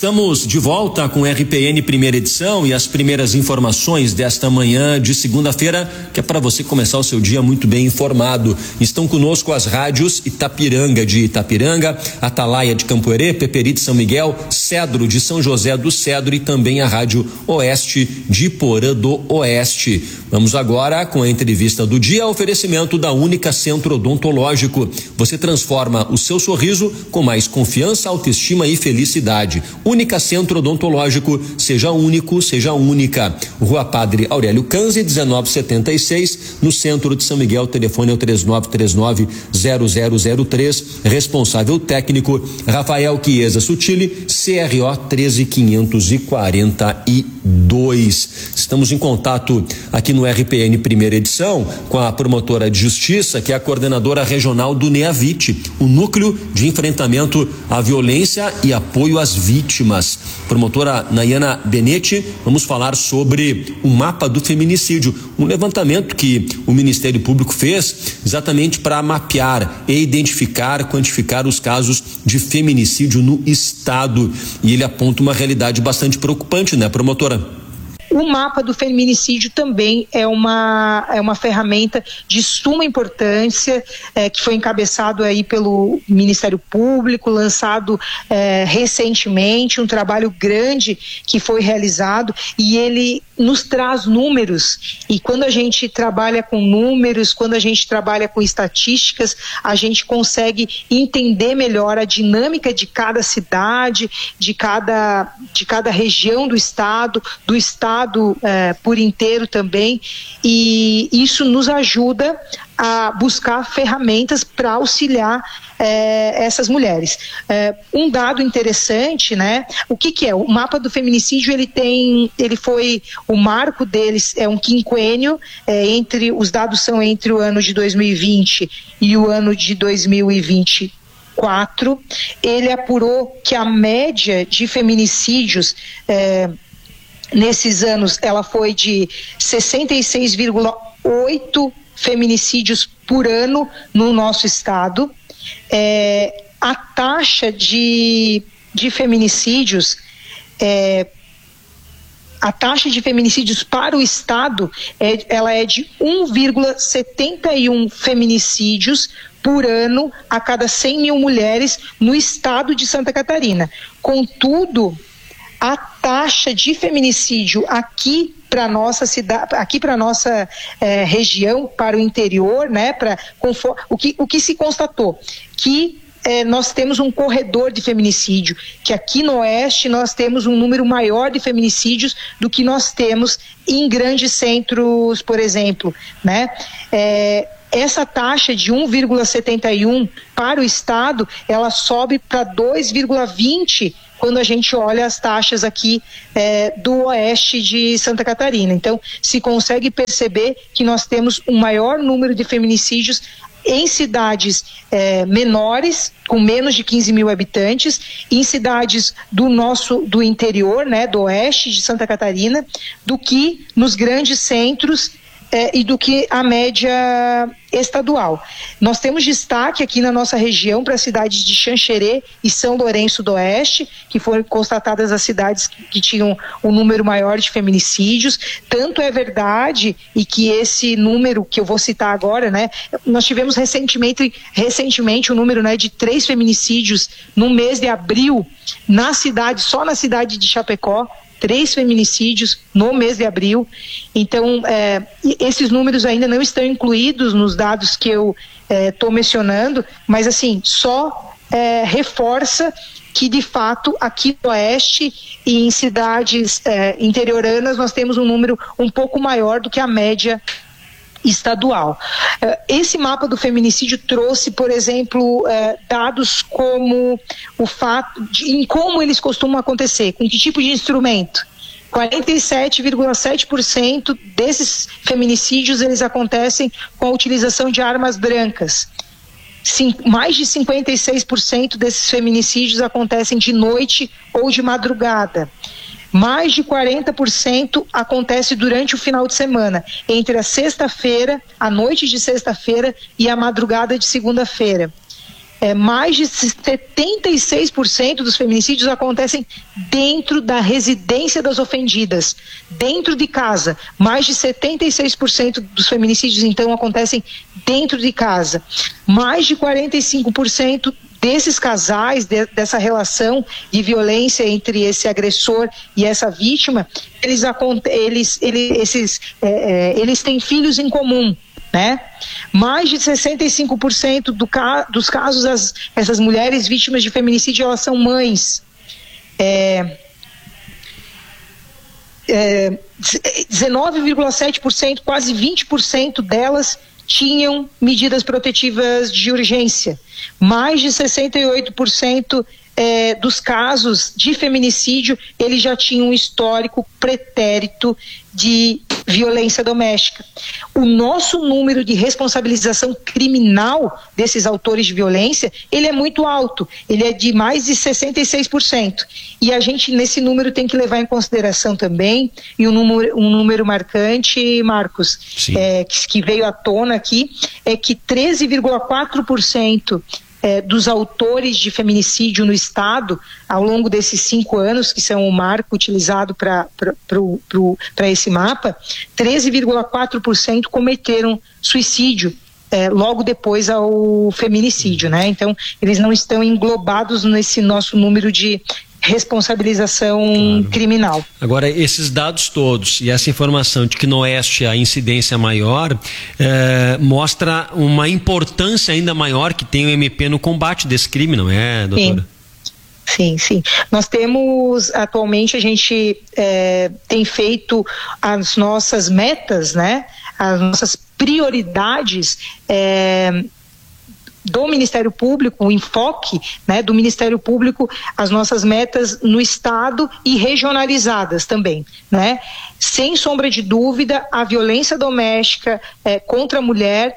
Estamos de volta com o RPN primeira edição e as primeiras informações desta manhã de segunda-feira, que é para você começar o seu dia muito bem informado. Estão conosco as rádios Itapiranga de Itapiranga, Atalaia de Campo Herê, Peperi de São Miguel, Cedro de São José do Cedro e também a Rádio Oeste de Porã do Oeste. Vamos agora com a entrevista do dia, oferecimento da Única Centro Odontológico. Você transforma o seu sorriso com mais confiança, autoestima e felicidade. Única Centro Odontológico, seja único, seja única. Rua Padre Aurélio Canzi, 1976, no centro de São Miguel. Telefone é o 3939-0003. Responsável técnico Rafael Chiesa Sutili, CRO 13542. Estamos em contato aqui no RPN primeira edição com a promotora de justiça, que é a coordenadora regional do NEAVIT, o Núcleo de Enfrentamento à Violência e Apoio às Vítimas. Promotora Nayana Benetti, vamos falar sobre o mapa do feminicídio, um levantamento que o Ministério Público fez exatamente para mapear e identificar, quantificar os casos de feminicídio no estado, e ele aponta uma realidade bastante preocupante, né, promotora? O mapa do feminicídio também é uma ferramenta de suma importância, que foi encabeçado aí pelo Ministério Público, lançado recentemente, um trabalho grande que foi realizado, e ele nos traz números, e quando a gente trabalha com números, quando a gente trabalha com estatísticas, a gente consegue entender melhor a dinâmica de cada cidade, de cada região do estado por inteiro também, e isso nos ajuda a buscar ferramentas para auxiliar essas mulheres. Um dado interessante, né? O que é? O mapa do feminicídio, o marco deles é um quinquênio, os dados são entre o ano de 2020 e o ano de 2024. Ele apurou que a média de feminicídios nesses anos ela foi de 66,8 feminicídios por ano no nosso estado. A taxa de feminicídios para o estado ela é de 1,71 feminicídios por ano a cada 100 mil mulheres no estado de Santa Catarina. Contudo, a taxa de feminicídio aqui para nossa cidade, aqui para nossa região, para o interior, né? O que se constatou? Que nós temos um corredor de feminicídio, que aqui no Oeste nós temos um número maior de feminicídios do que nós temos em grandes centros, por exemplo, né? Essa taxa de 1,71 para o estado, ela sobe para 2,20 quando a gente olha as taxas aqui do Oeste de Santa Catarina. Então, se consegue perceber que nós temos um maior número de feminicídios em cidades menores, com menos de 15 mil habitantes, em cidades do interior, né, do Oeste de Santa Catarina, do que nos grandes centros e do que a média estadual. Nós temos destaque aqui na nossa região para as cidades de Xanxerê e São Lourenço do Oeste, que foram constatadas as cidades que tinham um número maior de feminicídios. Tanto é verdade, e que esse número que eu vou citar agora, né, nós tivemos recentemente um número, né, de 3 feminicídios no mês de abril só na cidade de Chapecó. 3 feminicídios no mês de abril. Então, esses números ainda não estão incluídos nos dados que eu estou mencionando, mas assim, só reforça que de fato aqui no Oeste e em cidades interioranas nós temos um número um pouco maior do que a média estadual. Esse mapa do feminicídio trouxe, por exemplo, dados como o fato em como eles costumam acontecer, com que tipo de instrumento. 47,7% desses feminicídios eles acontecem com a utilização de armas brancas. Mais de 56% desses feminicídios acontecem de noite ou de madrugada. Mais de 40% acontece durante o final de semana, entre a sexta-feira, a noite de sexta-feira e a madrugada de segunda-feira. mais de 76% dos feminicídios acontecem dentro da residência das ofendidas, dentro de casa. Mais de 76% dos feminicídios, então, acontecem dentro de casa. Mais de 45% desses casais, dessa relação de violência entre esse agressor e essa vítima, eles têm filhos em comum, né? Mais de 65% dos casos, essas mulheres vítimas de feminicídio, elas são mães. 19,7%, quase 20% delas tinham medidas protetivas de urgência. Mais de 68% dos casos de feminicídio, eles já tinham um histórico pretérito de violência doméstica. O nosso número de responsabilização criminal desses autores de violência, ele é muito alto, ele é de mais de 66%. E a gente, nesse número, tem que levar em consideração também, e um número marcante, Marcos, que veio à tona aqui, é que 13,4% dos autores de feminicídio no estado, ao longo desses 5 anos, que são o marco utilizado para esse mapa, 13,4% cometeram suicídio logo depois ao feminicídio, né? Então, eles não estão englobados nesse nosso número de responsabilização criminal. Agora, esses dados todos e essa informação de que no Oeste a incidência maior mostra uma importância ainda maior que tem o MP no combate desse crime, não é, doutora? Sim. Nós temos, atualmente, a gente tem feito as nossas metas, né? As nossas prioridades do Ministério Público, o enfoque, né, do Ministério Público, as nossas metas no estado e regionalizadas também, né? Sem sombra de dúvida, a violência doméstica contra a mulher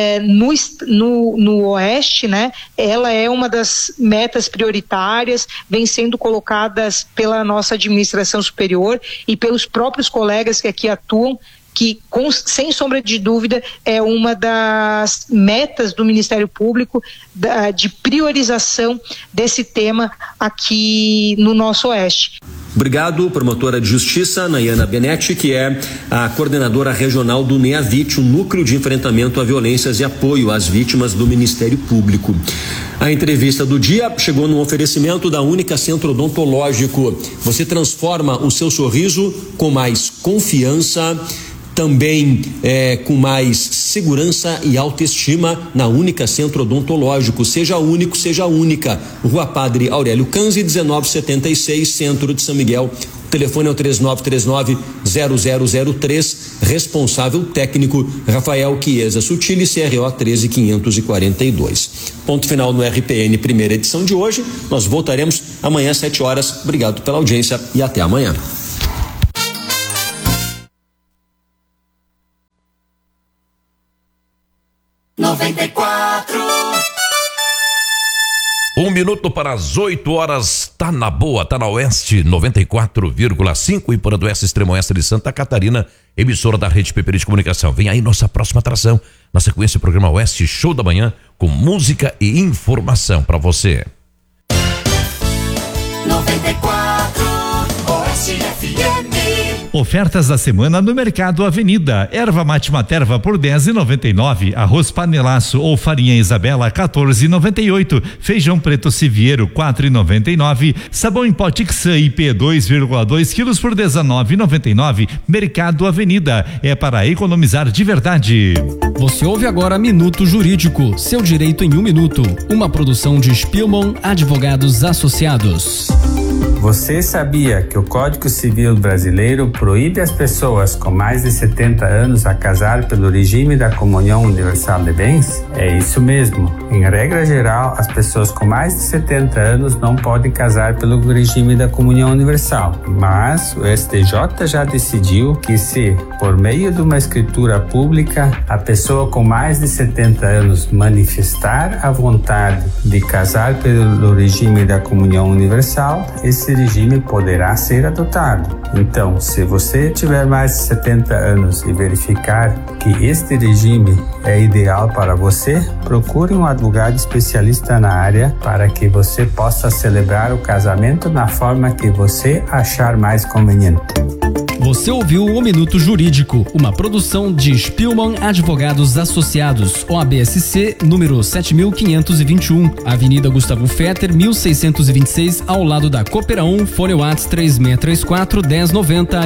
no Oeste, né, ela é uma das metas prioritárias, vem sendo colocadas pela nossa administração superior e pelos próprios colegas que aqui atuam, que, sem sombra de dúvida, é uma das metas do Ministério Público de priorização desse tema aqui no nosso Oeste. Obrigado, promotora de justiça Nayana Benetti, que é a coordenadora regional do NEAVIT, o Núcleo de Enfrentamento a Violências e Apoio às Vítimas do Ministério Público. A entrevista do dia chegou no oferecimento da Única Centro Odontológico. Você transforma o seu sorriso com mais confiança, também com mais segurança e autoestima na Única Centro Odontológico. Seja único, seja única. Rua Padre Aurélio Canzi, 1976, Centro de São Miguel. O telefone é o 3939-0003. Responsável técnico Rafael Chiesa Sutili, CRO 13542. Ponto final no RPN, primeira edição de hoje. Nós voltaremos amanhã às 7 horas. Obrigado pela audiência e até amanhã. Um minuto para as 8 horas, tá na boa, tá na Oeste 94,5 e por do Oeste, Extremo Oeste de Santa Catarina, emissora da Rede PPR de Comunicação. Vem aí nossa próxima atração, na sequência o programa Oeste Show da Manhã, com música e informação para você. 94 Oeste FM. Ofertas da semana no Mercado Avenida. Erva mate materva por R$10,99. Arroz panelaço ou farinha Isabela R$14,98. Feijão preto Siviero R$4,99. Sabão em pó Tixan IP 2,2 quilos por R$19,99. Mercado Avenida. É para economizar de verdade. Você ouve agora Minuto Jurídico. Seu direito em 1 minuto. Uma produção de Spielmann Advogados Associados. Você sabia que o Código Civil brasileiro proíbe as pessoas com mais de 70 anos a casar pelo regime da comunhão universal de bens? É isso mesmo. Em regra geral, as pessoas com mais de 70 anos não podem casar pelo regime da comunhão universal. Mas o STJ já decidiu que se, por meio de uma escritura pública, a pessoa com mais de 70 anos manifestar a vontade de casar pelo regime da comunhão universal, esse esse regime poderá ser adotado. Então, se você tiver mais de 70 anos e verificar que este regime é ideal para você, procure um advogado especialista na área para que você possa celebrar o casamento na forma que você achar mais conveniente. Você ouviu o Minuto Jurídico, uma produção de Spielmann Advogados Associados, OABSC, número 7521, Avenida Gustavo Fetter, 1626, ao lado da Coopera 1, Fone Whats 3634 1090